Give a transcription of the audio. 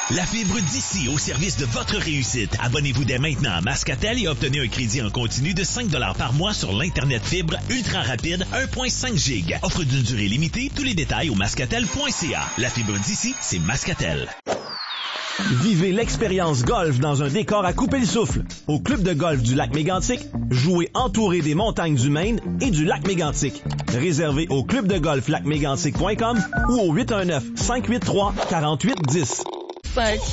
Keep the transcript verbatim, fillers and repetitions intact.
La fibre d'ici au service de votre réussite. Abonnez-vous dès maintenant à Mascatel et obtenez un crédit en continu de cinq dollars par mois sur l'Internet fibre ultra rapide un virgule cinq giga. Offre d'une durée limitée. Tous les détails au mascatel point c a. La fibre d'ici, c'est Mascatel. Vivez l'expérience golf dans un décor à couper le souffle. Au club de golf du lac Mégantic, jouez entouré des montagnes du Maine et du lac Mégantic. Réservez au club de golf lac mégantic point com ou au huit un neuf, cinq huit trois, quatre huit un zéro. Fuck